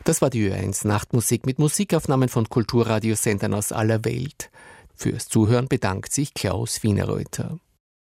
Das war die Ö1 Nachtmusik mit Musikaufnahmen von Kulturradiosendern aus aller Welt. Fürs Zuhören bedankt sich Klaus Wienerreuter.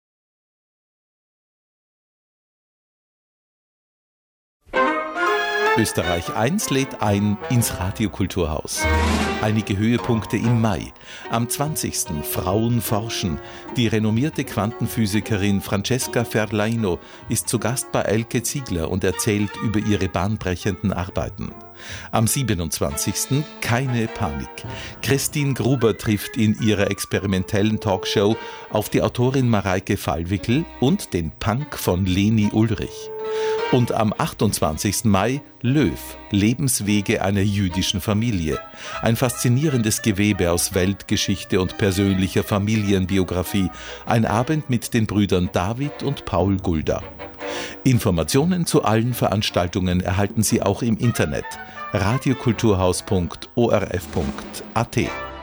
Österreich 1 lädt ein ins Radiokulturhaus. Einige Höhepunkte im Mai. Am 20. Frauen forschen. Die renommierte Quantenphysikerin Francesca Ferlaino ist zu Gast bei Elke Ziegler und erzählt über ihre bahnbrechenden Arbeiten. Am 27. Keine Panik. Christine Gruber trifft in ihrer experimentellen Talkshow auf die Autorin Mareike Fallwickel und den Punk von Leni Ulrich. Und am 28. Mai Löw, Lebenswege einer jüdischen Familie. Ein faszinierendes Gewebe aus Weltgeschichte und persönlicher Familienbiografie. Ein Abend mit den Brüdern David und Paul Gulda. Informationen zu allen Veranstaltungen erhalten Sie auch im Internet. radiokulturhaus.orf.at.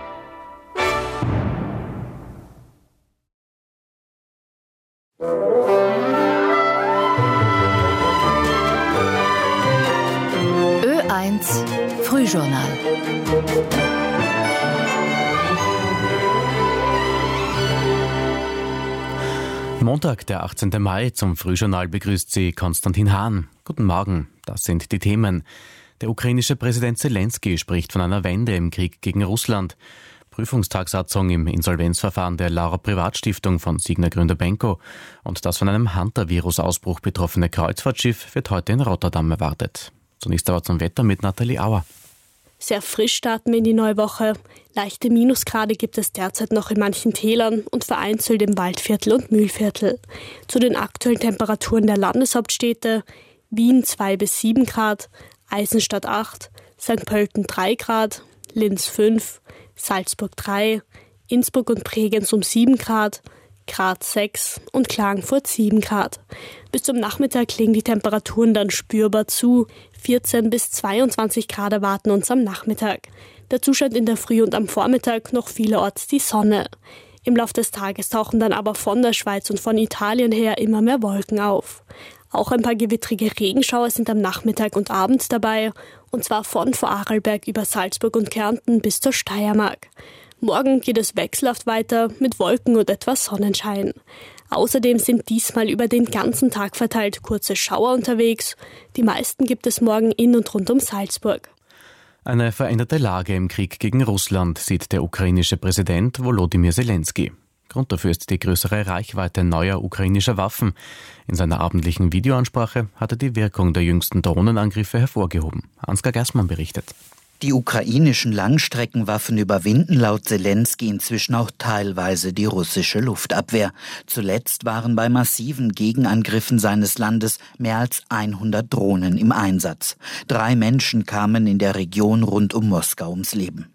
Ö1 Frühjournal. Montag, der 18. Mai, zum Frühjournal begrüßt Sie Konstantin Hahn. Guten Morgen, das sind die Themen. Der ukrainische Präsident Zelensky spricht von einer Wende im Krieg gegen Russland. Prüfungstagsatzung im Insolvenzverfahren der Laura Privatstiftung von Signa-Gründer Benko und das von einem Hunter-Virus-Ausbruch betroffene Kreuzfahrtschiff wird heute in Rotterdam erwartet. Zunächst aber zum Wetter mit Nathalie Auer. Sehr frisch starten wir in die neue Woche. Leichte Minusgrade gibt es derzeit noch in manchen Tälern und vereinzelt im Waldviertel und Mühlviertel. Zu den aktuellen Temperaturen der Landeshauptstädte: Wien 2 bis 7 Grad, Eisenstadt 8, St. Pölten 3 Grad, Linz 5, Salzburg 3, Innsbruck und Bregenz um 7 Grad, Graz 6 und Klagenfurt 7 Grad. Bis zum Nachmittag legen die Temperaturen dann spürbar zu. 14 bis 22 Grad erwarten uns am Nachmittag. Dazu scheint in der Früh und am Vormittag noch vielerorts die Sonne. Im Laufe des Tages tauchen dann aber von der Schweiz und von Italien her immer mehr Wolken auf. Auch ein paar gewittrige Regenschauer sind am Nachmittag und Abend dabei, und zwar von Vorarlberg über Salzburg und Kärnten bis zur Steiermark. Morgen geht es wechselhaft weiter mit Wolken und etwas Sonnenschein. Außerdem sind diesmal über den ganzen Tag verteilt kurze Schauer unterwegs. Die meisten gibt es morgen in und rund um Salzburg. Eine veränderte Lage im Krieg gegen Russland sieht der ukrainische Präsident Volodymyr Zelensky. Grund dafür ist die größere Reichweite neuer ukrainischer Waffen. In seiner abendlichen Videoansprache hat er die Wirkung der jüngsten Drohnenangriffe hervorgehoben. Ansgar Gersmann berichtet. Die ukrainischen Langstreckenwaffen überwinden laut Zelensky inzwischen auch teilweise die russische Luftabwehr. Zuletzt waren bei massiven Gegenangriffen seines Landes mehr als 100 Drohnen im Einsatz. 3 Menschen kamen in der Region rund um Moskau ums Leben.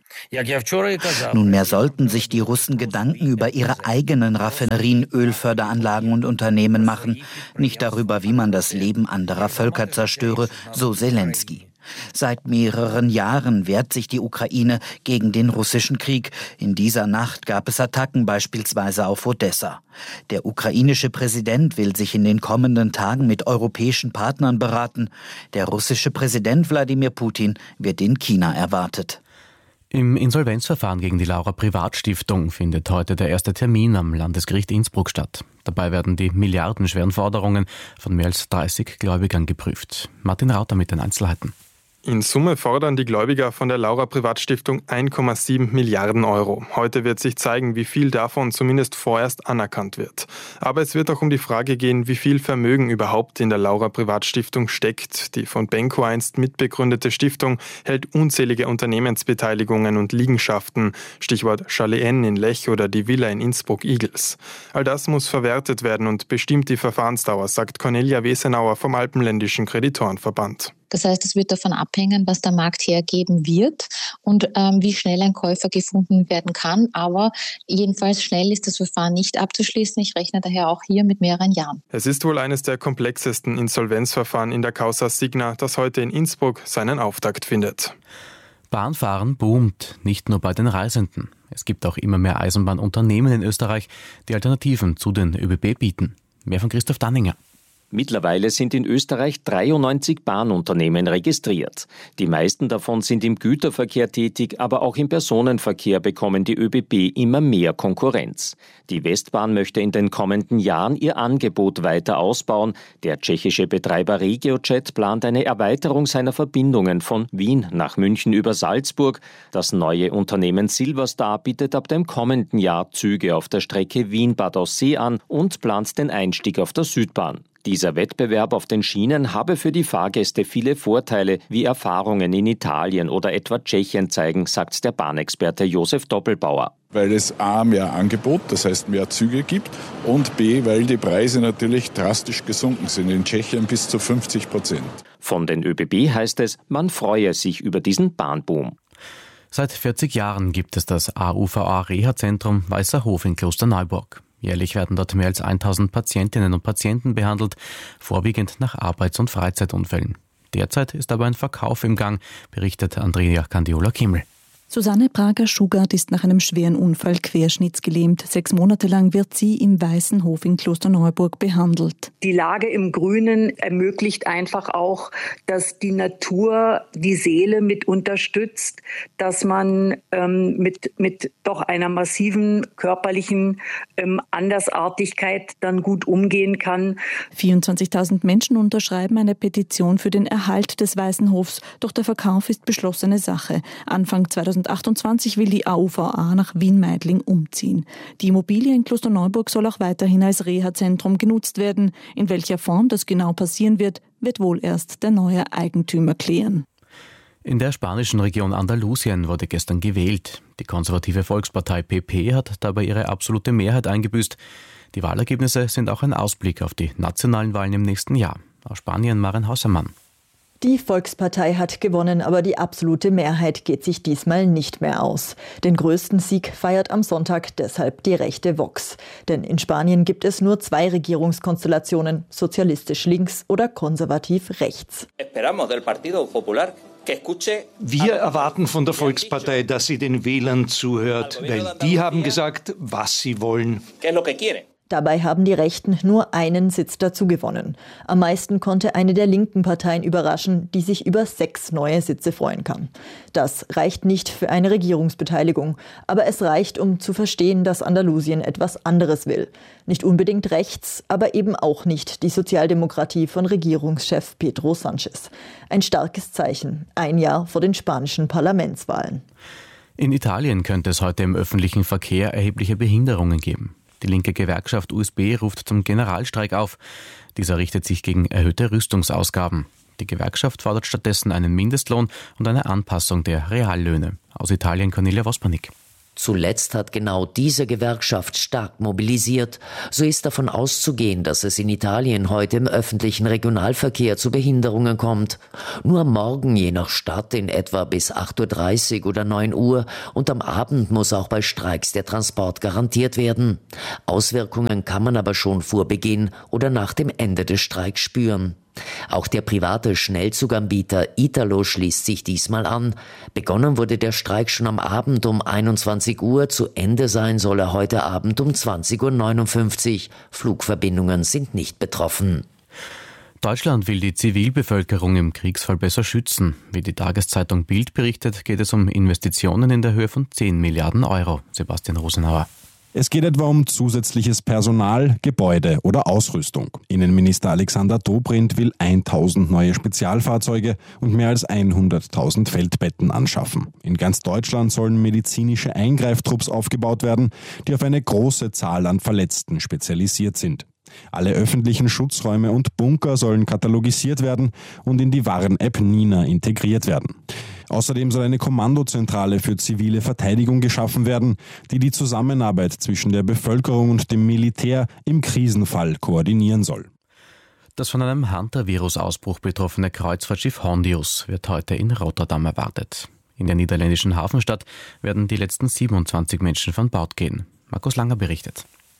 Nunmehr sollten sich die Russen Gedanken über ihre eigenen Raffinerien, Ölförderanlagen und Unternehmen machen, nicht darüber, wie man das Leben anderer Völker zerstöre, so Zelensky. Seit mehreren Jahren wehrt sich die Ukraine gegen den russischen Krieg. In dieser Nacht gab es Attacken beispielsweise auf Odessa. Der ukrainische Präsident will sich in den kommenden Tagen mit europäischen Partnern beraten. Der russische Präsident Wladimir Putin wird in China erwartet. Im Insolvenzverfahren gegen die Laura Privatstiftung findet heute der erste Termin am Landesgericht Innsbruck statt. Dabei werden die milliardenschweren Forderungen von mehr als 30 Gläubigern geprüft. Martin Rauter mit den Einzelheiten. In Summe fordern die Gläubiger von der Laura Privatstiftung 1,7 Milliarden Euro. Heute wird sich zeigen, wie viel davon zumindest vorerst anerkannt wird. Aber es wird auch um die Frage gehen, wie viel Vermögen überhaupt in der Laura Privatstiftung steckt. Die von Benko einst mitbegründete Stiftung hält unzählige Unternehmensbeteiligungen und Liegenschaften, Stichwort Chalet N in Lech oder die Villa in Innsbruck-Igels. All das muss verwertet werden und bestimmt die Verfahrensdauer, sagt Cornelia Wesenauer vom Alpenländischen Kreditorenverband. Das heißt, es wird davon abhängen, was der Markt hergeben wird und wie schnell ein Käufer gefunden werden kann. Aber jedenfalls schnell ist das Verfahren nicht abzuschließen. Ich rechne daher auch hier mit mehreren Jahren. Es ist wohl eines der komplexesten Insolvenzverfahren in der Causa Signa, das heute in Innsbruck seinen Auftakt findet. Bahnfahren boomt, nicht nur bei den Reisenden. Es gibt auch immer mehr Eisenbahnunternehmen in Österreich, die Alternativen zu den ÖBB bieten. Mehr von Christoph Danninger. Mittlerweile sind in Österreich 93 Bahnunternehmen registriert. Die meisten davon sind im Güterverkehr tätig, aber auch im Personenverkehr bekommen die ÖBB immer mehr Konkurrenz. Die Westbahn möchte in den kommenden Jahren ihr Angebot weiter ausbauen. Der tschechische Betreiber RegioJet plant eine Erweiterung seiner Verbindungen von Wien nach München über Salzburg. Das neue Unternehmen Silverstar bietet ab dem kommenden Jahr Züge auf der Strecke Wien-Bad Aussee an und plant den Einstieg auf der Südbahn. Dieser Wettbewerb auf den Schienen habe für die Fahrgäste viele Vorteile, wie Erfahrungen in Italien oder etwa Tschechien zeigen, sagt der Bahnexperte Josef Doppelbauer. Weil es A, mehr Angebot, das heißt mehr Züge gibt, und B, weil die Preise natürlich drastisch gesunken sind, in Tschechien bis zu 50%. Von den ÖBB heißt es, man freue sich über diesen Bahnboom. Seit 40 Jahren gibt es das AUVA-Reha-Zentrum Weißerhof in Klosterneuburg. Jährlich werden dort mehr als 1000 Patientinnen und Patienten behandelt, vorwiegend nach Arbeits- und Freizeitunfällen. Derzeit ist aber ein Verkauf im Gang, berichtet Andrea Candiola-Kimmel. Susanne Prager-Schugart ist nach einem schweren Unfall querschnittsgelähmt. 6 Monate lang wird sie im Weißenhof in Klosterneuburg behandelt. Die Lage im Grünen ermöglicht einfach auch, dass die Natur die Seele mit unterstützt, dass man mit doch einer massiven körperlichen Andersartigkeit dann gut umgehen kann. 24.000 Menschen unterschreiben eine Petition für den Erhalt des Weißenhofs, doch der Verkauf ist beschlossene Sache. Anfang 2028 will die AUVA nach Wien-Meidling umziehen. Die Immobilie in Klosterneuburg soll auch weiterhin als Reha-Zentrum genutzt werden. In welcher Form das genau passieren wird, wird wohl erst der neue Eigentümer klären. In der spanischen Region Andalusien wurde gestern gewählt. Die konservative Volkspartei PP hat dabei ihre absolute Mehrheit eingebüßt. Die Wahlergebnisse sind auch ein Ausblick auf die nationalen Wahlen im nächsten Jahr. Aus Spanien Maren Haussermann. Die Volkspartei hat gewonnen, aber die absolute Mehrheit geht sich diesmal nicht mehr aus. Den größten Sieg feiert am Sonntag deshalb die rechte Vox. Denn in Spanien gibt es nur 2 Regierungskonstellationen, sozialistisch links oder konservativ rechts. Wir erwarten von der Volkspartei, dass sie den Wählern zuhört, weil die haben gesagt, was sie wollen. Dabei haben die Rechten nur einen Sitz dazu gewonnen. Am meisten konnte eine der linken Parteien überraschen, die sich über 6 neue Sitze freuen kann. Das reicht nicht für eine Regierungsbeteiligung, aber es reicht, um zu verstehen, dass Andalusien etwas anderes will. Nicht unbedingt rechts, aber eben auch nicht die Sozialdemokratie von Regierungschef Pedro Sánchez. Ein starkes Zeichen, ein Jahr vor den spanischen Parlamentswahlen. In Italien könnte es heute im öffentlichen Verkehr erhebliche Behinderungen geben. Die linke Gewerkschaft USB ruft zum Generalstreik auf. Dieser richtet sich gegen erhöhte Rüstungsausgaben. Die Gewerkschaft fordert stattdessen einen Mindestlohn und eine Anpassung der Reallöhne. Aus Italien Cornelia Vospanik. Zuletzt hat genau diese Gewerkschaft stark mobilisiert. So ist davon auszugehen, dass es in Italien heute im öffentlichen Regionalverkehr zu Behinderungen kommt. Nur morgen je nach Stadt in etwa bis 8.30 Uhr oder 9 Uhr und am Abend muss auch bei Streiks der Transport garantiert werden. Auswirkungen kann man aber schon vor Beginn oder nach dem Ende des Streiks spüren. Auch der private Schnellzuganbieter Italo schließt sich diesmal an. Begonnen wurde der Streik schon am Abend um 21 Uhr, zu Ende sein soll er heute Abend um 20.59 Uhr. Flugverbindungen sind nicht betroffen. Deutschland will die Zivilbevölkerung im Kriegsfall besser schützen. Wie die Tageszeitung Bild berichtet, geht es um Investitionen in der Höhe von 10 Milliarden Euro. Sebastian Rosenauer. Es geht etwa um zusätzliches Personal, Gebäude oder Ausrüstung. Innenminister Alexander Dobrindt will 1000 neue Spezialfahrzeuge und mehr als 100.000 Feldbetten anschaffen. In ganz Deutschland sollen medizinische Eingreiftrupps aufgebaut werden, die auf eine große Zahl an Verletzten spezialisiert sind. Alle öffentlichen Schutzräume und Bunker sollen katalogisiert werden und in die Warn-App Nina integriert werden. Außerdem soll eine Kommandozentrale für zivile Verteidigung geschaffen werden, die die Zusammenarbeit zwischen der Bevölkerung und dem Militär im Krisenfall koordinieren soll. Das von einem Hantavirus-Ausbruch betroffene Kreuzfahrtschiff Hondius wird heute in Rotterdam erwartet. In der niederländischen Hafenstadt werden die letzten 27 Menschen von Bord gehen. Markus Langer berichtet.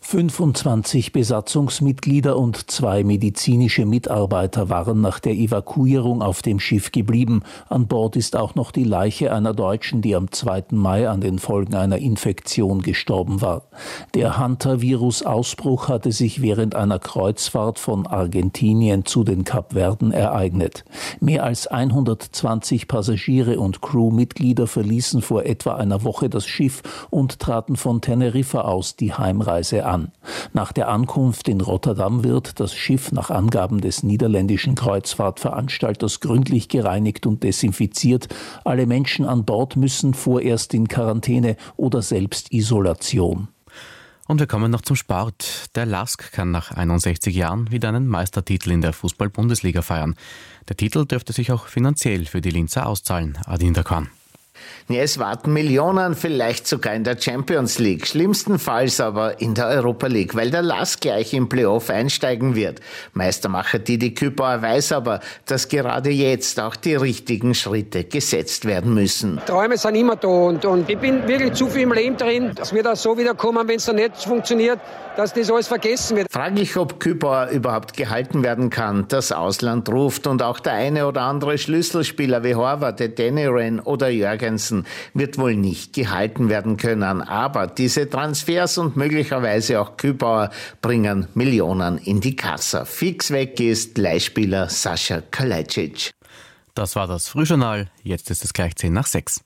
25 Besatzungsmitglieder und 2 medizinische Mitarbeiter waren nach der Evakuierung auf dem Schiff geblieben. An Bord ist auch noch die Leiche einer Deutschen, die am 2. Mai an den Folgen einer Infektion gestorben war. Der Hantavirus-Ausbruch hatte sich während einer Kreuzfahrt von Argentinien zu den Kapverden ereignet. Mehr als 120 Passagiere und Crewmitglieder verließen vor etwa einer Woche das Schiff und traten von Teneriffa aus die Heimreise an. Nach der Ankunft in Rotterdam wird das Schiff nach Angaben des niederländischen Kreuzfahrtveranstalters gründlich gereinigt und desinfiziert. Alle Menschen an Bord müssen vorerst in Quarantäne oder Selbstisolation. Und wir kommen noch zum Sport. Der LASK kann nach 61 Jahren wieder einen Meistertitel in der Fußball-Bundesliga feiern. Der Titel dürfte sich auch finanziell für die Linzer auszahlen. Adin Dakan. Ja, es warten Millionen, vielleicht sogar in der Champions League, schlimmstenfalls aber in der Europa League, weil der LASK gleich im Playoff einsteigen wird. Meistermacher Didi Kübauer weiß aber, dass gerade jetzt auch die richtigen Schritte gesetzt werden müssen. Träume sind immer da und ich bin wirklich zu viel im Leben drin, dass wir da so wiederkommen, wenn es dann nicht funktioniert, dass das alles vergessen wird. Fraglich, ob Kübauer überhaupt gehalten werden kann. Das Ausland ruft und auch der eine oder andere Schlüsselspieler wie Horvath, Deniren oder Jürgensen wird wohl nicht gehalten werden können. Aber diese Transfers und möglicherweise auch Kübauer bringen Millionen in die Kasse. Fix weg ist Leihspieler Sascha Kalajdzic. Das war das Frühjournal. Jetzt ist es gleich 5:10.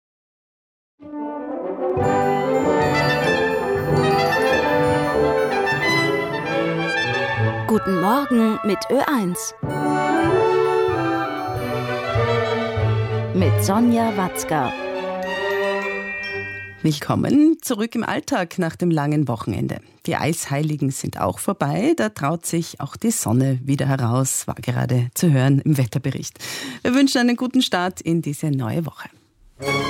Guten Morgen mit Ö1. Mit Sonja Watzka. Willkommen zurück im Alltag nach dem langen Wochenende. Die Eisheiligen sind auch vorbei, da traut sich auch die Sonne wieder heraus, war gerade zu hören im Wetterbericht. Wir wünschen einen guten Start in diese neue Woche.